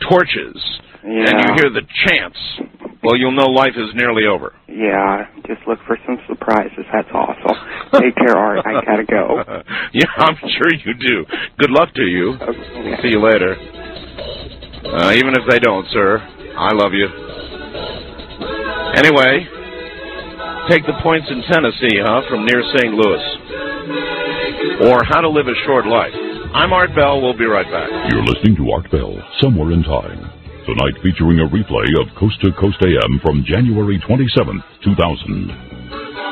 torches and you hear the chants, well, you'll know life is nearly over. Yeah, just look for some surprises, that's all. So take care, Art. I gotta go. Yeah, I'm sure you do. Good luck to you. Okay. See you later. Even if they don't, sir, I love you. Anyway, take the points in Tennessee, from near St. Louis. Or How to Live a Short Life. I'm Art Bell. We'll be right back. You're listening to Art Bell, Somewhere in Time. Tonight featuring a replay of Coast to Coast AM from January 27th, 2000.